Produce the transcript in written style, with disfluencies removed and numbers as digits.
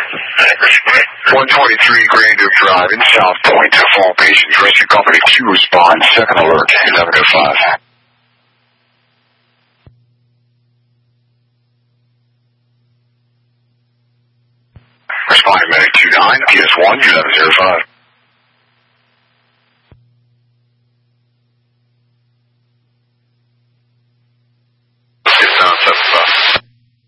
123 Grandeur Drive in South Point. All patients, rescue company 2 respond. Second alert, 1105. Responding medic 29, PS1, 1105.